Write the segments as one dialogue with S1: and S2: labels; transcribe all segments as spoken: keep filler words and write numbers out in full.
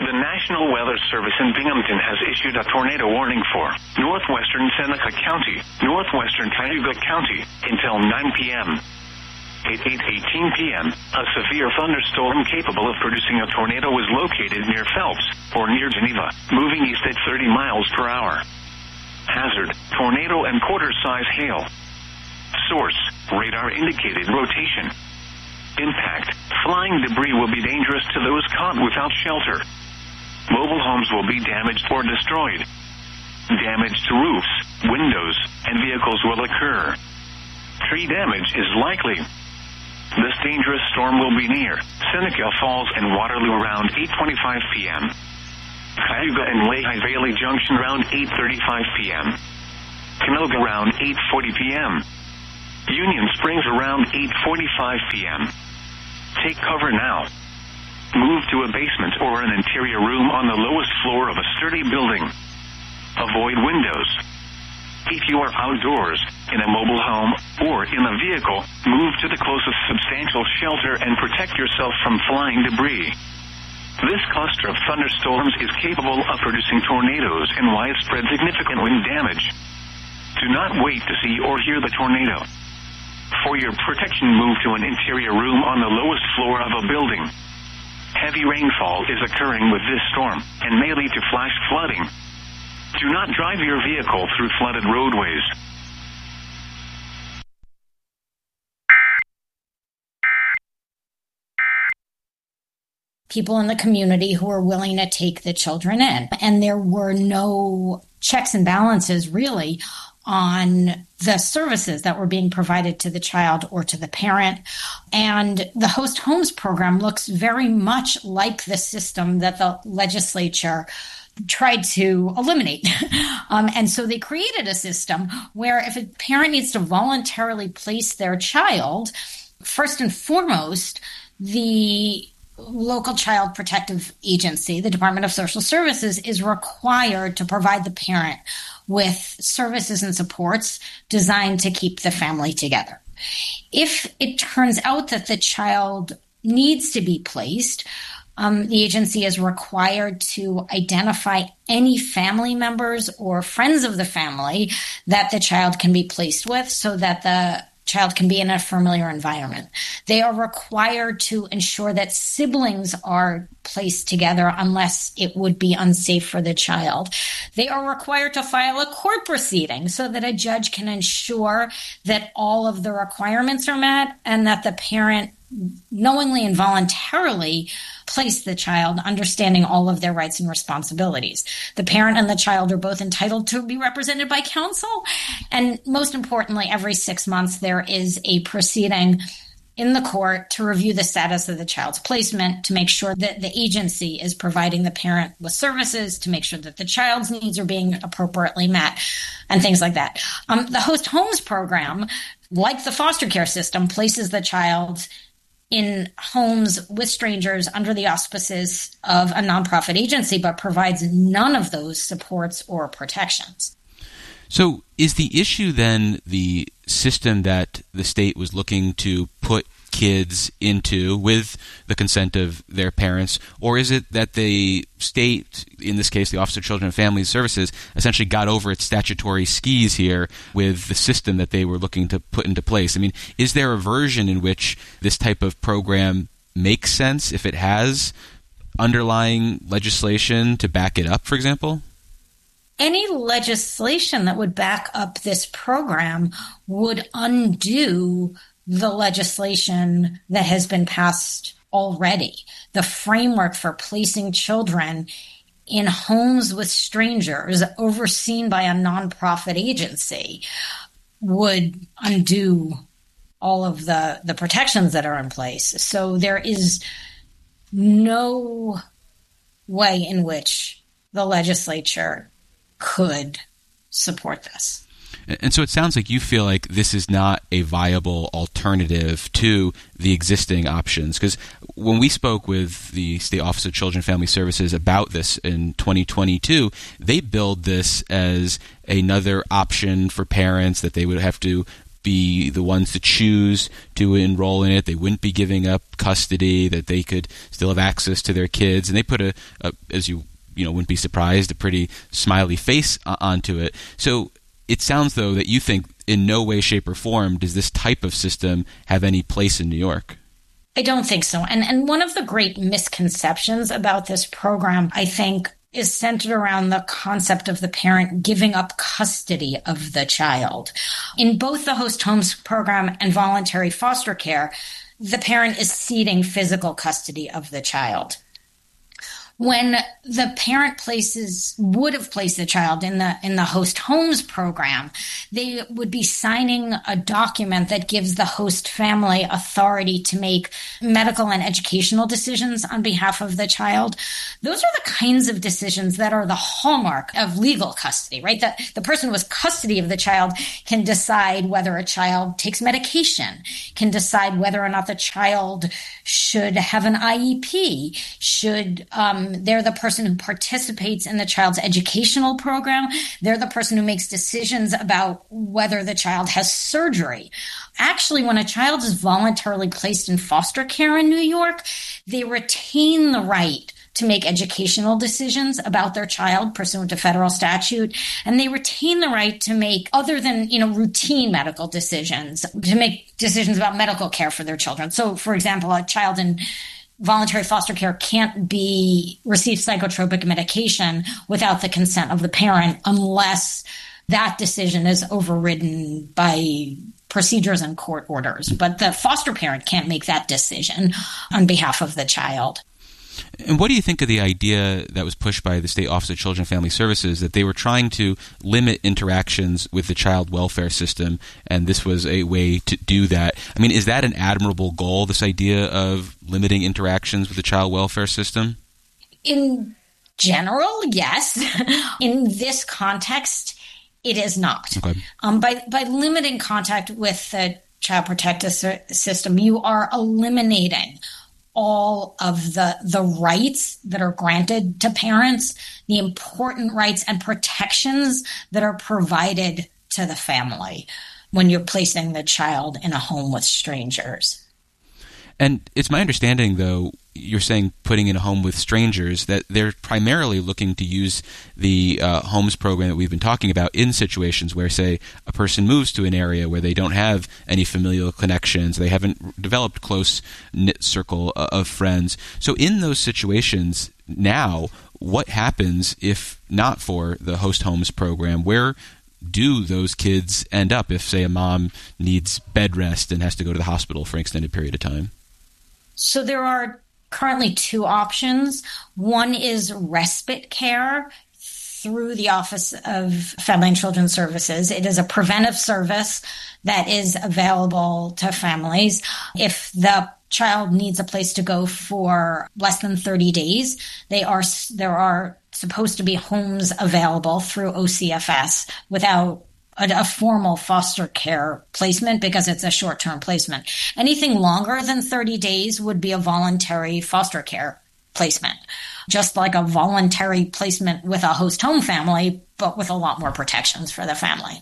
S1: The National Weather Service in Binghamton has issued a tornado warning for northwestern Seneca County, northwestern Cayuga County, until nine p.m. At eight eighteen p.m., a severe thunderstorm capable of producing a tornado was located near Phelps, or near Geneva, moving east at thirty miles per hour. Hazard, tornado and quarter-size hail. Source, radar indicated rotation. Impact, flying debris will be dangerous to those caught without shelter. Mobile homes will be damaged or destroyed. Damage to roofs, windows, and vehicles will occur. Tree damage is likely. This dangerous storm will be near Seneca Falls and Waterloo around eight twenty-five p.m. Cayuga and Lehigh Valley Junction around eight thirty-five p.m. Canoga around eight forty p.m. Union Springs around eight forty-five p.m. Take cover now. Move to a basement or an interior room on the lowest floor of a sturdy building. Avoid windows. If you are outdoors, in a mobile home, or in a vehicle, move to the closest substantial shelter and protect yourself from flying debris. This cluster of thunderstorms is capable of producing tornadoes and widespread significant wind damage. Do not wait to see or hear the tornado. For your protection, move to an interior room on the lowest floor of a building. Heavy rainfall is occurring with this storm and may lead to flash flooding. Do not drive your vehicle through flooded roadways.
S2: People in the community who were willing to take the children in. And there were no checks and balances, really, on the services that were being provided to the child or to the parent. And the Host Homes program looks very much like the system that the legislature tried to eliminate. um, and so they created a system where if a parent needs to voluntarily place their child, first and foremost, the local child protective agency, the Department of Social Services, is required to provide the parent with services and supports designed to keep the family together. If it turns out that the child needs to be placed, um, the agency is required to identify any family members or friends of the family that the child can be placed with so that the child can be in a familiar environment. They are required to ensure that siblings are placed together unless it would be unsafe for the child. They are required to file a court proceeding so that a judge can ensure that all of the requirements are met and that the parent knowingly and voluntarily place the child, understanding all of their rights and responsibilities. The parent and the child are both entitled to be represented by counsel. And most importantly, every six months, there is a proceeding in the court to review the status of the child's placement, to make sure that the agency is providing the parent with services, to make sure that the child's needs are being appropriately met, and things like that. Um, the Host Homes program, like the foster care system, places the child in homes with strangers under the auspices of a nonprofit agency, but provides none of those supports or protections.
S3: So is the issue then the system that the state was looking to put kids into with the consent of their parents, or is it that the state, in this case the Office of Children and Family Services, essentially got over its statutory skis here with the system that they were looking to put into place? I mean, is there a version in which this type of program makes sense if it has underlying legislation to back it up, for example?
S2: Any legislation that would back up this program would undo the legislation that has been passed already. The framework for placing children in homes with strangers overseen by a nonprofit agency would undo all of the, the protections that are in place. So there is no way in which the legislature could support this.
S3: And so it sounds like you feel like this is not a viable alternative to the existing options. Because when we spoke with the State Office of Children and Family Services about this in twenty twenty-two, they billed this as another option for parents that they would have to be the ones to choose to enroll in it. They wouldn't be giving up custody, that they could still have access to their kids. And they put a, a as you you know wouldn't be surprised, a pretty smiley face onto it. So it sounds, though, that you think in no way, shape, or form does this type of system have any place in New York.
S2: I don't think so. And and one of the great misconceptions about this program, I think, is centered around the concept of the parent giving up custody of the child. In both the host homes program and voluntary foster care, the parent is ceding physical custody of the child. When the parent places would have placed the child in the in the host homes program, they would be signing a document that gives the host family authority to make medical and educational decisions on behalf of the child. Those are the kinds of decisions that are the hallmark of legal custody, right? That the person with custody of the child can decide whether a child takes medication, can decide whether or not the child should have an I E P, should um, they're the person who participates in the child's educational program. They're the person who makes decisions about whether the child has surgery. Actually, when a child is voluntarily placed in foster care in New York, they retain the right to make educational decisions about their child pursuant to federal statute. And they retain the right to make, other than, you know, routine medical decisions, to make decisions about medical care for their children. So, for example, a child in voluntary foster care can't be receive psychotropic medication without the consent of the parent unless that decision is overridden by procedures and court orders. But the foster parent can't make that decision on behalf of the child.
S3: And what do you think of the idea that was pushed by the State Office of Children and Family Services that they were trying to limit interactions with the child welfare system, and this was a way to do that? I mean, is that an admirable goal, this idea of limiting interactions with the child welfare system?
S2: In general, yes. In this context, it is not. Okay. Um, by, by limiting contact with the child protective system, you are eliminating all of the the rights that are granted to parents, the important rights and protections that are provided to the family when you're placing the child in a home with strangers.
S3: And it's my understanding, though, you're saying putting in a home with strangers, that they're primarily looking to use the uh, homes program that we've been talking about in situations where, say, a person moves to an area where they don't have any familial connections, they haven't developed close-knit circle of friends. So in those situations now, what happens if not for the host homes program? Where do those kids end up if, say, a mom needs bed rest and has to go to the hospital for an extended period of time?
S2: So there are currently two options. One is respite care through the Office of Family and Children Services. It is a preventive service that is available to families. If the child needs a place to go for less than thirty days, they are there are supposed to be homes available through O C F S without A, a formal foster care placement because it's a short-term placement. Anything longer than thirty days would be a voluntary foster care placement, just like a voluntary placement with a host home family, but with a lot more protections for the family.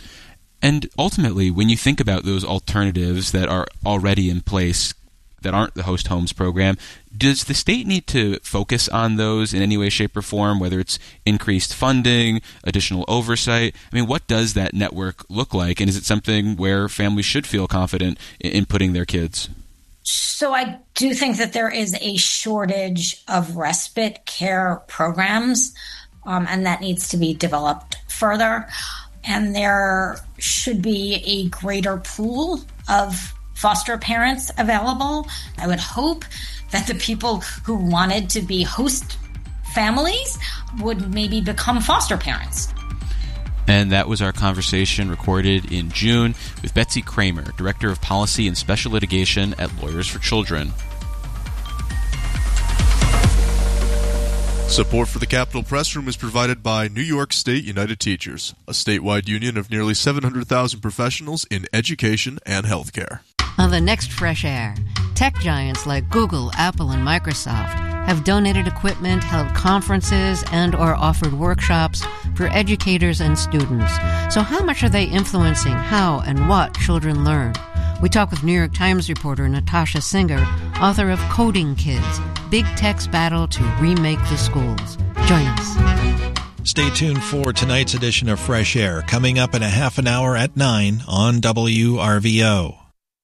S3: And ultimately, when you think about those alternatives that are already in place that aren't the host homes program, does the state need to focus on those in any way, shape, or form, whether it's increased funding, additional oversight? I mean, what does that network look like, and is it something where families should feel confident in putting their kids?
S2: So I do think that there is a shortage of respite care programs, um, and that needs to be developed further. And there should be a greater pool of foster parents available. I would hope that the people who wanted to be host families would maybe become foster parents.
S3: And that was our conversation recorded in June with Betsy Kramer, Director of Policy and Special Litigation at Lawyers for Children.
S4: Support for the Capitol Press Room is provided by New York State United Teachers, a statewide union of nearly seven hundred thousand professionals in education and healthcare.
S5: On the next Fresh Air, tech giants like Google, Apple, and Microsoft have donated equipment, held conferences, and or offered workshops for educators and students. So how much are they influencing how and what children learn? We talk with New York Times reporter Natasha Singer, author of Coding Kids, Big Tech's Battle to Remake the Schools. Join us.
S6: Stay tuned for tonight's edition of Fresh Air, coming up in a half an hour at nine on W R V O.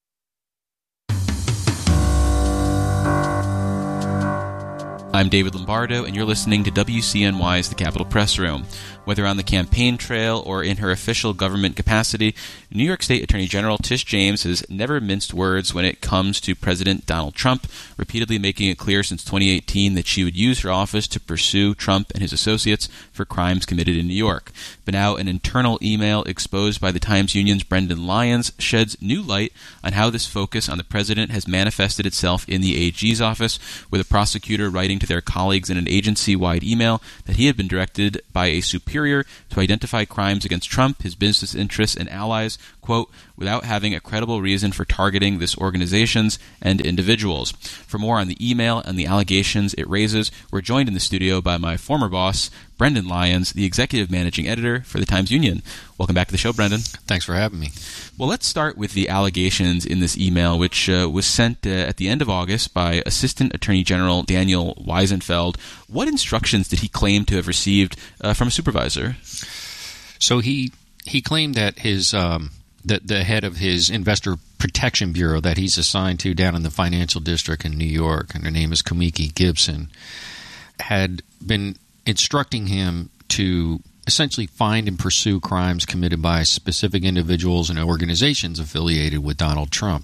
S3: I'm David Lombardo, and you're listening to W C N Y's The Capitol Press Room. Whether on the campaign trail or in her official government capacity, New York State Attorney General Tish James has never minced words when it comes to President Donald Trump, repeatedly making it clear since twenty eighteen that she would use her office to pursue Trump and his associates for crimes committed in New York. But now an internal email exposed by the Times-Union's Brendan Lyons sheds new light on how this focus on the president has manifested itself in the A G's office, with a prosecutor writing to their colleagues in an agency-wide email that he had been directed by a superior to identify crimes against Trump, his business interests, and allies, quote, without having a credible reason for targeting this organizations and individuals. For more on the email and the allegations it raises, we're joined in the studio by my former boss, Brendan Lyons, the executive managing editor for the Times-Union. Welcome back to the show, Brendan.
S7: Thanks for having me.
S3: Well, let's start with the allegations in this email, which uh, was sent uh, at the end of August by Assistant Attorney General Daniel Weisenfeld. What instructions did he claim to have received uh, from a supervisor?
S7: So he he claimed that his um, the, the head of his Investor Protection Bureau that he's assigned to down in the financial district in New York, and her name is Kamiki Gibson, had been instructing him to essentially find and pursue crimes committed by specific individuals and organizations affiliated with Donald Trump.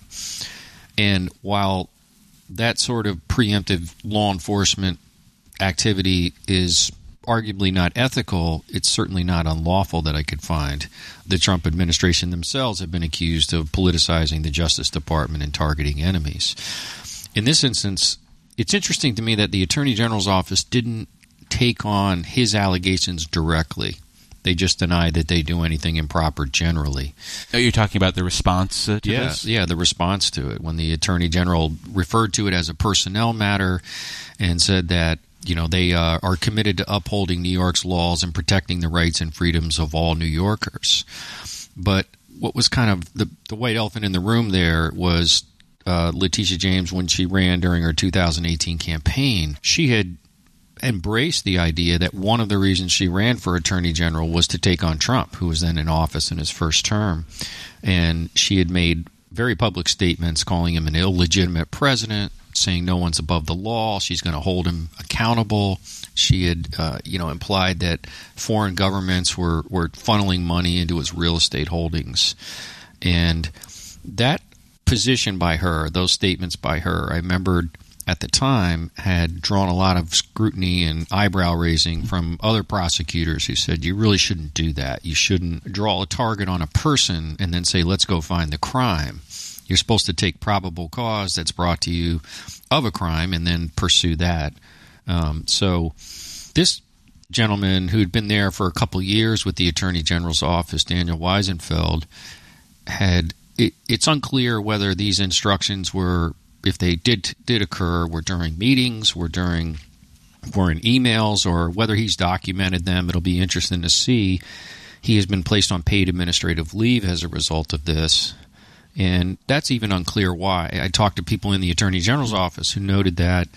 S7: And while that sort of preemptive law enforcement activity is arguably not ethical, it's certainly not unlawful that I could find. The Trump administration themselves have been accused of politicizing the Justice Department and targeting enemies. In this instance, it's interesting to me that the Attorney General's office didn't take on his allegations directly. They just deny that they do anything improper generally.
S3: Oh, you're talking about the response uh, to
S7: yeah,
S3: this?
S7: Yeah, the response to it. When the Attorney General referred to it as a personnel matter and said that, you know, they uh, are committed to upholding New York's laws and protecting the rights and freedoms of all New Yorkers. But what was kind of the, the white elephant in the room there was uh, Letitia James, when she ran during her two thousand eighteen campaign, she had embraced the idea that one of the reasons she ran for Attorney General was to take on Trump, who was then in office in his first term. And she had made very public statements calling him an illegitimate president, saying no one's above the law. She's going to hold him accountable. She had, uh, you know, implied that foreign governments were, were funneling money into his real estate holdings. And that position by her, those statements by her, I remembered at the time had drawn a lot of scrutiny and eyebrow raising from other prosecutors who said, you really shouldn't do that. You shouldn't draw a target on a person and then say, let's go find the crime. You're supposed to take probable cause that's brought to you of a crime and then pursue that. Um, so this gentleman who had been there for a couple of years with the Attorney General's office, Daniel Weisenfeld, had it, it's unclear whether these instructions were, if they did did occur, were during meetings, were during were in emails, or whether he's documented them. It'll be interesting to see. He has been placed on paid administrative leave as a result of this, and that's even unclear why. I talked to people in the Attorney General's office who noted that,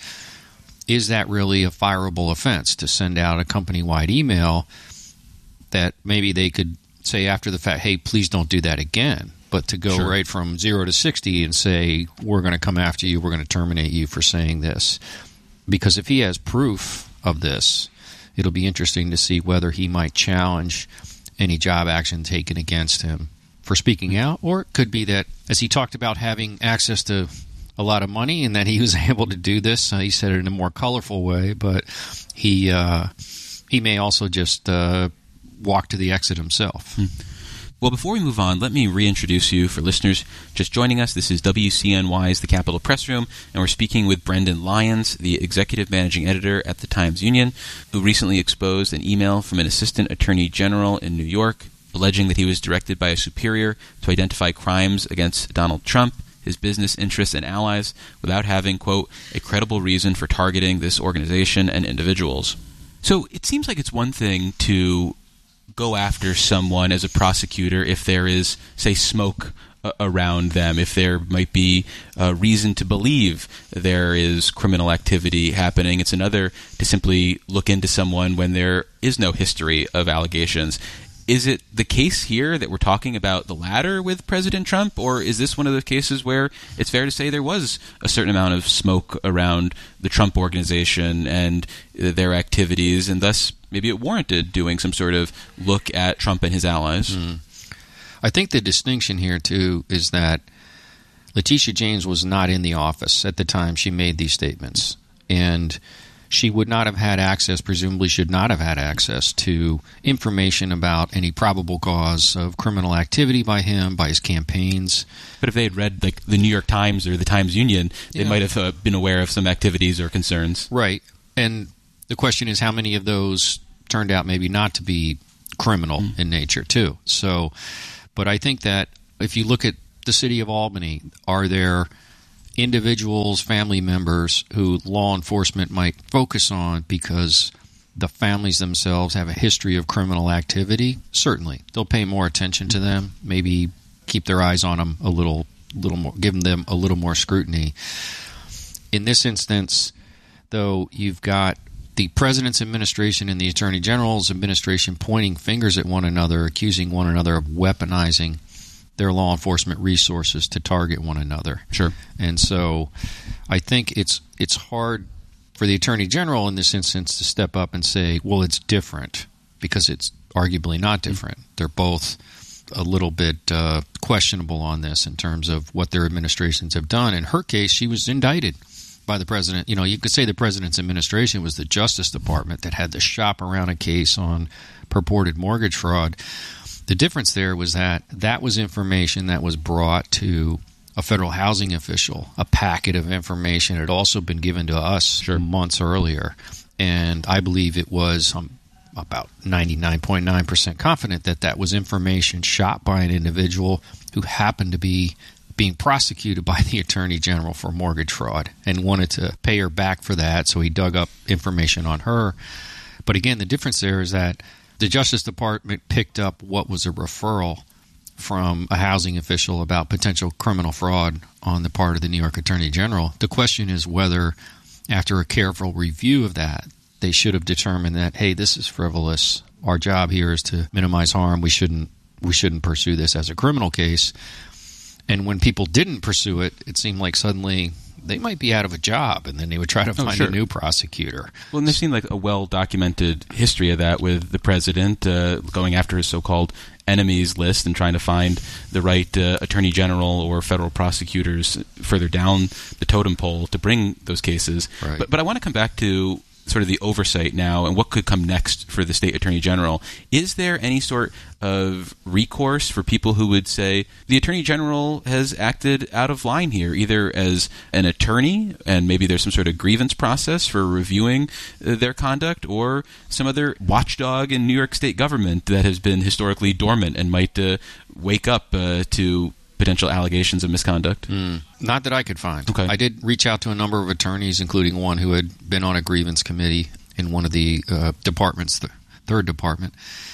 S7: is that really a fireable offense to send out a company-wide email that maybe they could say after the fact, hey, please don't do that again? But to go sure. right from zero to sixty and say, we're going to come after you, we're going to terminate you for saying this. Because if he has proof of this, it'll be interesting to see whether he might challenge any job action taken against him for speaking out. Or it could be that, as he talked about having access to a lot of money and that he was able to do this, uh, he said it in a more colorful way, but he, uh, he may also just uh, walk to the exit himself.
S3: Hmm. Well, before we move on, let me reintroduce you for listeners just joining us. This is W C N Y's The Capitol Press Room, and we're speaking with Brendan Lyons, the executive managing editor at the Times-Union, who recently exposed an email from an assistant attorney general in New York alleging that he was directed by a superior to identify crimes against Donald Trump, his business interests and allies without having, quote, a credible reason for targeting this organization and individuals. So it seems like it's one thing to go after someone as a prosecutor if there is, say, smoke uh, around them, if there might be a reason to believe there is criminal activity happening. It's another to simply look into someone when there is no history of allegations. Is it the case here that we're talking about the latter with President Trump, or is this one of those cases where it's fair to say there was a certain amount of smoke around the Trump organization and their activities, and thus maybe it warranted doing some sort of look at Trump and his allies?
S7: Mm. I think the distinction here, too, is that Letitia James was not in the office at the time she made these statements, and she would not have had access, presumably should not have had access to information about any probable cause of criminal activity by him, by his campaigns.
S3: But if they had read like the New York Times or the Times Union, they
S7: yeah.
S3: might have uh, been aware of some activities or concerns.
S7: Right. And the question is how many of those turned out maybe not to be criminal mm. in nature, too. So, but I think that if you look at the city of Albany, are there individuals, family members who law enforcement might focus on because the families themselves have a history of criminal activity? Certainly. They'll pay more attention to them, maybe keep their eyes on them a little, little more, give them a little more scrutiny. In this instance, though, you've got the president's administration and the attorney general's administration pointing fingers at one another, accusing one another of weaponizing their law enforcement resources to target one another.
S3: Sure.
S7: And so I think it's it's hard for the attorney general in this instance to step up and say, well, it's different, because it's arguably not different. Mm-hmm. They're both a little bit uh, questionable on this in terms of what their administrations have done. In her case, she was indicted by the president. You know, you could say the president's administration was the Justice Department that had to shop around a case on purported mortgage fraud. The difference there was that that was information that was brought to a federal housing official. A packet of information had also been given to us sure. months earlier. And I believe it was um, about ninety-nine point nine percent confident that that was information shot by an individual who happened to be being prosecuted by the Attorney General for mortgage fraud and wanted to pay her back for that, so he dug up information on her. But again, the difference there is that the Justice Department picked up what was a referral from a housing official about potential criminal fraud on the part of the New York Attorney General. The question is whether, after a careful review of that, they should have determined that, hey, this is frivolous. Our job here is to minimize harm. We shouldn't we shouldn't pursue this as a criminal case. And when people didn't pursue it, it seemed like suddenly they might be out of a job, and then they would try to find oh, sure. a new prosecutor.
S3: Well, and there seemed like a well-documented history of that with the president uh, going after his so-called enemies list and trying to find the right uh, attorney general or federal prosecutors further down the totem pole to bring those cases.
S7: Right.
S3: But, but I want to come back to sort of the oversight now and what could come next for the state attorney general. Is there any sort of recourse for people who would say the attorney general has acted out of line here, either as an attorney and maybe there's some sort of grievance process for reviewing uh, their conduct, or some other watchdog in New York state government that has been historically dormant and might uh, wake up uh, to potential allegations of misconduct?
S7: Mm, not that I could find.
S3: Okay.
S7: I did reach out to a number of attorneys, including one who had been on a grievance committee in one of the uh, departments, the third department,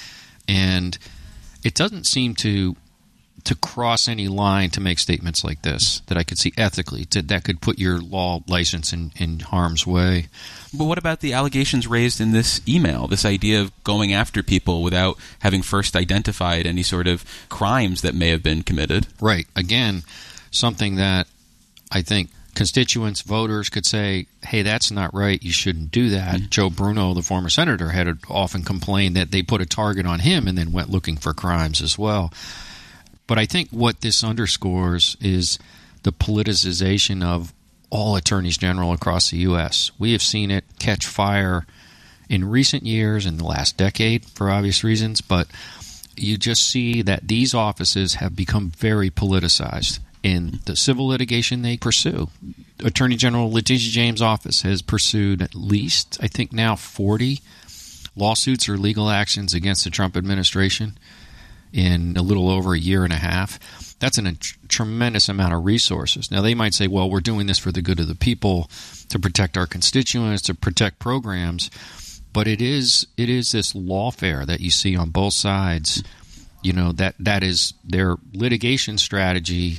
S7: and it doesn't seem to to cross any line to make statements like this that I could see ethically to, that could put your law license in, in harm's way.
S3: But what about the allegations raised in this email, this idea of going after people without having first identified any sort of crimes that may have been committed?
S7: Right. Again, something that I think constituents, voters could say, hey, that's not right, you shouldn't do that. Mm-hmm. Joe Bruno, the former senator, had often complained that they put a target on him and then went looking for crimes as well. But I think what this underscores is the politicization of all attorneys general across the U S. We have seen it catch fire in recent years, in the last decade, for obvious reasons, but you just see that these offices have become very politicized in the civil litigation they pursue. Attorney General Letitia James' office has pursued at least, I think now, forty lawsuits or legal actions against the Trump administration in a little over a year and a half. that's an, a tr- tremendous amount of resources. Now, they might say, well, we're doing this for the good of the people, to protect our constituents, to protect programs. But it is it is this lawfare that you see on both sides. You know, that that is their litigation strategy.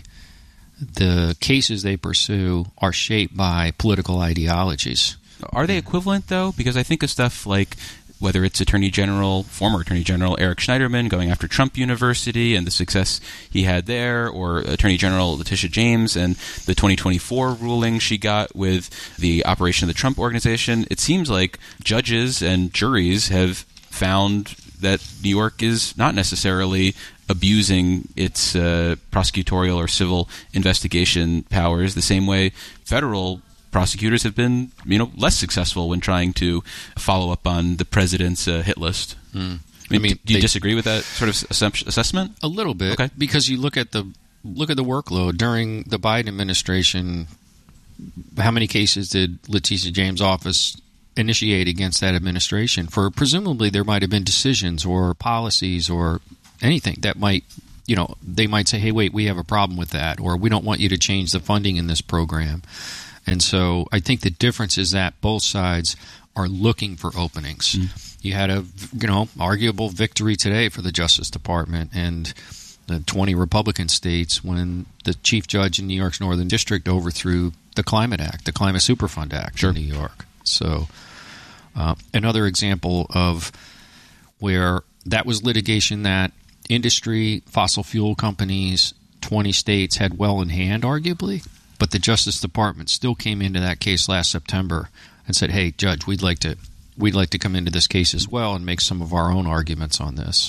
S7: The cases they pursue are shaped by political ideologies.
S3: Are they equivalent, though? Because I think of stuff like whether it's Attorney General, former Attorney General Eric Schneiderman going after Trump University and the success he had there, or Attorney General Letitia James and the twenty twenty-four ruling she got with the operation of the Trump Organization. It seems like judges and juries have found that New York is not necessarily abusing its uh, prosecutorial or civil investigation powers the same way federal prosecutors have been, you know, less successful when trying to follow up on the president's uh, hit list. Mm. I mean, I mean do you they, disagree with that sort of assessment?
S7: A little bit,
S3: okay.
S7: Because you look at the look at the workload during the Biden administration. How many cases did Letitia James' office initiate against that administration? For presumably there might have been decisions or policies or anything that might, you know, they might say, hey, wait, we have a problem with that, or we don't want you to change the funding in this program. And so I think the difference is that both sides are looking for openings. Mm. You had a, you know, arguable victory today for the Justice Department and the twenty Republican states when the chief judge in New York's Northern District overthrew the Climate Act, the Climate Superfund Act
S3: sure.
S7: in New York. So uh, another example of where that was litigation that industry, fossil fuel companies, twenty states had well in hand, arguably. But the Justice Department still came into that case last September and said, "Hey, Judge, we'd like to we'd like to come into this case as well and make some of our own arguments on this."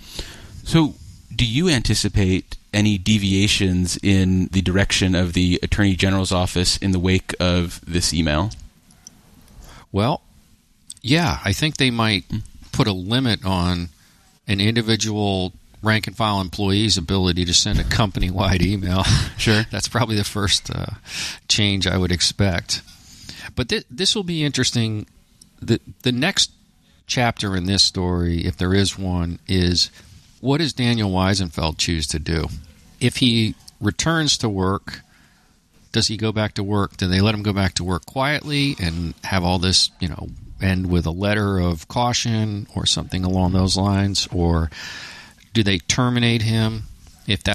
S3: So, do you anticipate any deviations in the direction of the Attorney General's office in the wake of this email?
S7: Well, yeah, I think they might put a limit on an individual rank and file employee's ability to send a company-wide email.
S3: Sure.
S7: That's probably the first uh, change I would expect. But th- this will be interesting. The, the next chapter in this story, if there is one, is what does Daniel Weisenfeld choose to do? If he returns to work, does he go back to work? Do they let him go back to work quietly and have all this, you know, end with a letter of caution or something along those lines? Or do they terminate him if that